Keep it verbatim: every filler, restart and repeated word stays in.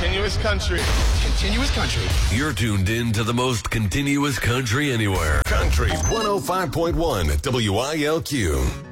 Continuous country. Continuous country. You're tuned in to the most continuous country anywhere. Country one oh five point one W I L Q.